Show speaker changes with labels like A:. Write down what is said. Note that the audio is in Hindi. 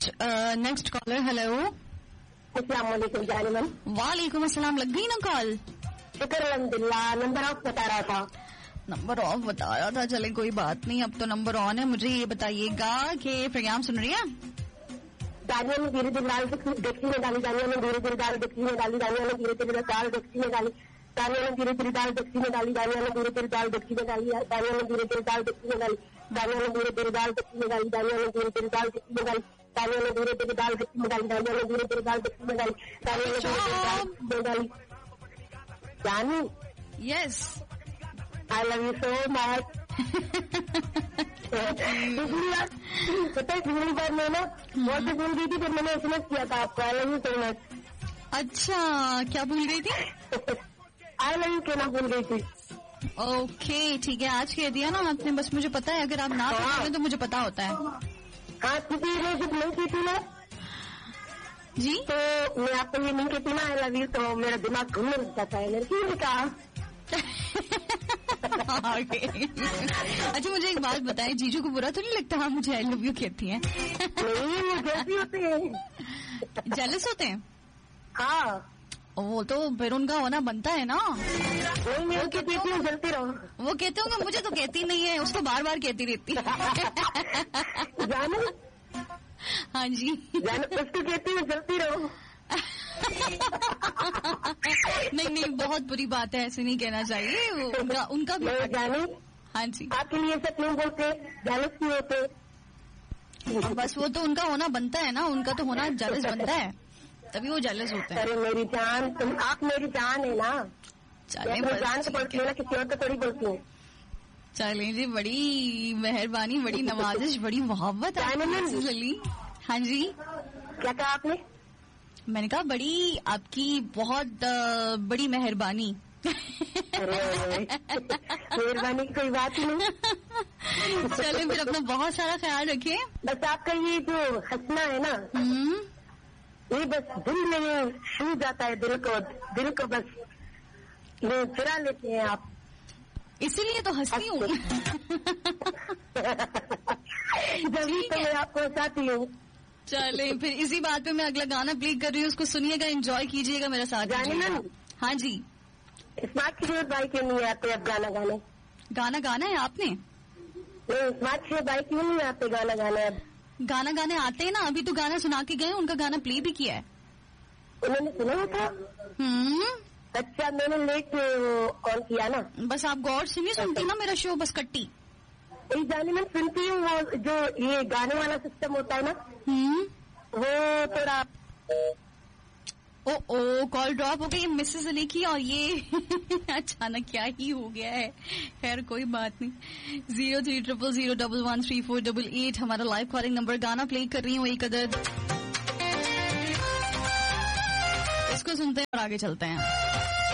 A: Next collar. हेलो,
B: अस्सलाम वालेकुम जानिमन।
A: वालेकुम अस्सलाम। लग गई ना कॉल?
B: शुक्र अल्हम्दुलिल्लाह। नंबर ऑफ बता रहा था।
A: नंबर ऑफ बता रहा था, चले कोई बात नहीं, अब तो नंबर ऑन है। मुझे ये बताइएगा कि प्रोग्राम सुन रही है?
B: दानिया ने धीरे धीरे दाल डेक्ची में डाली, दानिया ने धीरे धीरे दाल डेक्ची में डाली, दानिया ने धीरे धीरे दाल डेक्ची में डाली, दानिया ने धीरे धीरे दाल डेक्ची में डाली, दानिया ने धीरे धीरे दाल डेक्ची में डाली, दानिया ने धीरे धीरे दाल डेक्ची में डाली, दानिया ने धीरे धीरे दाल डेक्ची में डाली, दानिया ने धीरे धीरे दाल डेक्ची में डाली, दानिया ने धीरे धीरे दाल डेक्ची में डाली, दानिया ने धीरे धीरे दाल डेक्ची में डाली, दानिया ने धीरे धीरे दाल डेक्ची में डाली। जानी,
A: yes,
B: I love you so much. पिछली बार मैं ना बहुत भूल गई थी, फिर मैंने एसएमएस किया था आपको, I love you so much.
A: अच्छा, क्या भूल गई थी?
B: आई लव यू कहना भूल गई थी।
A: ओके ठीक है, आज कह दिया ना आपने, बस मुझे पता है, अगर आप ना बताओगे तो मुझे पता होता है।
B: हाँ, क्योंकि मैं जब नहीं कहती ना
A: जी,
B: तो मैं आपको ये नहीं कहती ना आई लव यू, तो मेरा दिमाग घूमने लग जाता है। लड़की ने कहा।
A: अच्छा मुझे एक बात बताएं, जीजू को बुरा तो नहीं लगता आप मुझे आई लव यू कहती हैं?
B: नहीं, वो जैसी होते हैं,
A: जेलस होते हैं।
B: हाँ,
A: वो तो फिर उनका होना बनता है ना।
B: नहीं, मैं उनकी कहती हूँ जलती रहो।
A: वो कहते होंगे मुझे तो कहती नहीं है, उसको बार बार कहती रहती
B: जानो।
A: हाँ जी,
B: उसको कहती हूँ जलती रहो।
A: नहीं नहीं, बहुत बुरी बात है, ऐसे नहीं कहना चाहिए। उनका भी
B: जानी।
A: हाँ जी,
B: आपके लिए ऐसा क्यों बोलते, जेलस क्यों होते?
A: बस वो तो उनका होना बनता है ना, उनका तो होना जेलस बनता है, तभी वो जेलस होते हैं।
B: अरे मेरी जान, तुम आप मेरी जान है ना।
A: चले
B: जान तो बोलती है ना, किसी और को थोड़ी बोलती हूँ।
A: चले जी, बड़ी मेहरबानी, बड़ी नवाजिश, बड़ी मोहब्बत है। हाँ जी,
B: क्या कहा आपने?
A: मैंने कहा बड़ी आपकी बहुत बड़ी मेहरबानी।
B: मेहरबानी की कोई बात ही नहीं।
A: चले फिर अपना बहुत सारा ख्याल रखें।
B: बस आपका ये जो हंसना है ना, ये बस दिल में छू जाता है, दिल को बस ये चुरा लेते हैं आप,
A: इसीलिए तो हंसती हूँ।
B: जब तो मैं आपको हंसाती हूँ।
A: चले फिर इसी बात पे मैं अगला गाना प्ले कर रही हूँ, उसको सुनिएगा, एंजॉय कीजिएगा, मेरा साथ दीजिएगा। हाँ जी,
B: स्मार्ट शरीर बाइक क्यों नहीं आते अब गाना गाने?
A: गाना गाना है आपने?
B: नहीं, स्मार्ट शरीर बाइक क्यों नहीं आते गाना गाने? अब
A: गाना गाने आते हैं ना, अभी तो गाना सुना के गए, उनका गाना प्ले भी किया है।
B: उन्होंने सुना था? अच्छा, मैंने लेट ऑन किया ना।
A: बस आप गौर से नहीं सुनती ना मेरा शो, बस कट्टी
B: जाने में सुनती हूँ। वो जो ये गाने वाला सिस्टम होता है ना, वो थोड़ा
A: ओ कॉल ड्रॉप हो गई मिसेस अली की, और ये अचानक क्या ही हो गया है। खैर कोई बात नहीं। 0300011348 हमारा लाइव कॉलिंग नंबर। गाना प्ले कर रही हूँ एक अदद, इसको सुनते हैं और आगे चलते हैं।